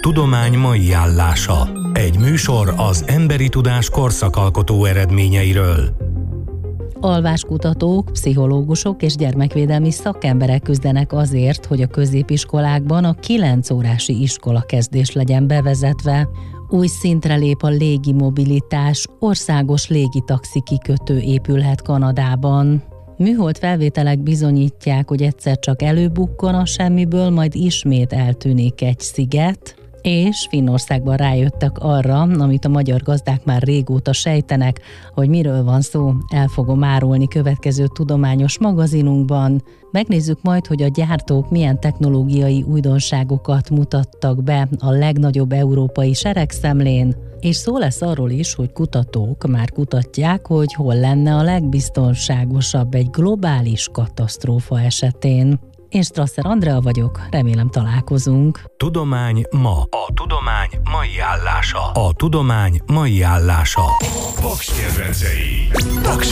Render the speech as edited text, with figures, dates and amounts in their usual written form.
tudomány mai állása. Egy műsor az emberi tudás korszakalkotó eredményeiről. Alváskutatók, pszichológusok és gyermekvédelmi szakemberek küzdenek azért, hogy a középiskolákban a 9 órási iskolakezdés legyen bevezetve. Új szintre lép a légimobilitás, országos légitaxi kikötő épülhet Kanadában. Műhold felvételek bizonyítják, hogy egyszer csak előbukkan a semmiből, majd ismét eltűnik egy sziget, és Finnországban rájöttek arra, amit a magyar gazdák már régóta sejtenek, hogy miről van szó, el fogom árulni következő tudományos magazinunkban. Megnézzük majd, hogy a gyártók milyen technológiai újdonságokat mutattak be a legnagyobb európai seregszemlén, és szó lesz arról is, hogy kutatók már kutatják, hogy hol lenne a legbiztonságosabb egy globális katasztrófa esetén. Én Strasser Andrea vagyok, remélem találkozunk. Tudomány ma. A tudomány mai állása. A tudomány mai állása. Paks kedvencei. Paks